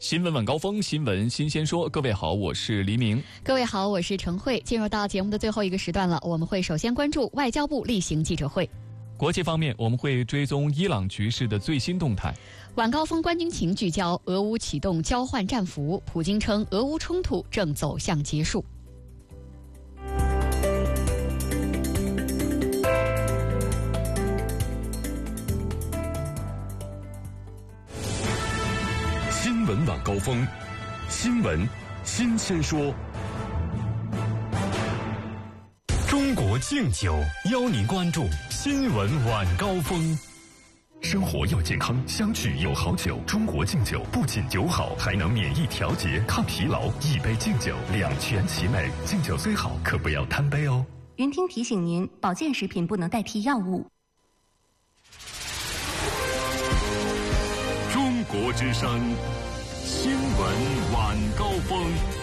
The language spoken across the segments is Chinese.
新闻晚高峰，新闻新鲜说。各位好，我是黎明。 各位好，我是陈慧。进入到节目的最后一个时段了，我们会首先关注外交部例行记者会。 国际方面，我们会追踪伊朗局势的最新动态。 晚高峰观军情聚焦俄乌启动交换战俘，普京称俄乌冲突正走向结束。 新闻晚高峰，新闻新鲜说。中国敬酒邀您关注新闻晚高峰。生活要健康，相聚有好酒。中国敬酒不仅酒好，还能免疫调节、抗疲劳。一杯敬酒，两全其美。敬酒虽好，可不要贪杯哦。 云听提醒您，保健食品不能代替药物。 中国之声，新闻晚高峰。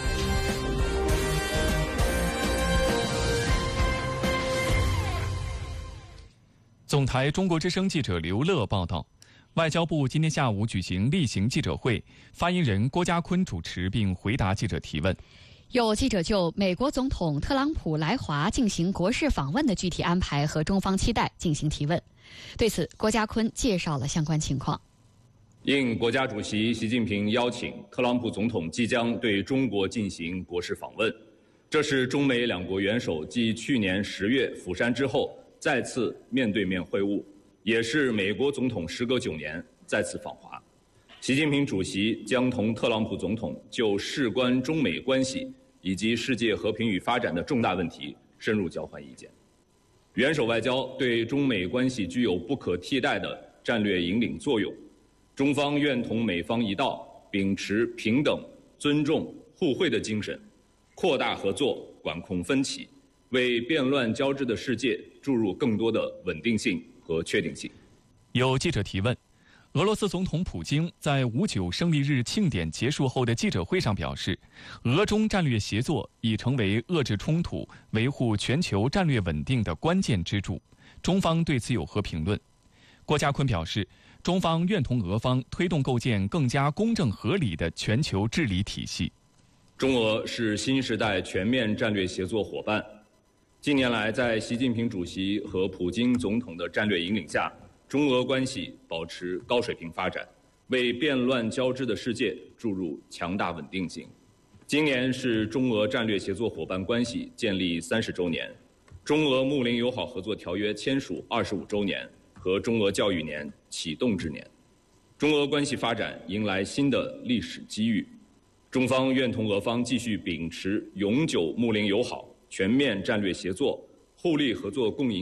总台中国之声记者刘乐报道，外交部今天下午举行例行记者会，发言人郭家坤主持并回答记者提问。 有记者就美国总统特朗普来华进行国事访问的具体安排和中方期待进行提问。对此，郭家坤介绍了相关情况。 应国家主席习近平邀请，特朗普总统即将对中国进行国事访问，这是中美两国元首继去年10月釜山之后再次面对面会晤，也是美国总统时隔9年再次访华。习近平主席将同特朗普总统就事关中美关系以及世界和平与发展的重大问题深入交换意见。元首外交对中美关系具有不可替代的战略引领作用，中方愿同美方一道，秉持平等、尊重、互惠的精神，扩大合作，管控分歧，为变乱交织的世界注入更多的稳定性和确定性。 有记者提问，俄罗斯总统普京在5·9胜利日庆典结束后的记者会上表示，俄中战略协作已成为遏制冲突、维护全球战略稳定的关键支柱。中方对此有何评论？郭家坤表示，中方愿同俄方推动构建更加公正合理的全球治理体系。 中俄是新时代全面战略协作伙伴。近年来，在习近平主席和普京总统的战略引领下，中俄关系保持高水平发展，为变乱交织的世界注入强大稳定性。今年是中俄战略协作伙伴关系建立30周年，中俄睦邻友好合作条约签署25周年和中俄教育年启动之年，中俄关系发展迎来新的历史机遇。中方愿同俄方继续秉持永久睦邻友好、全面战略协作、互利合作共赢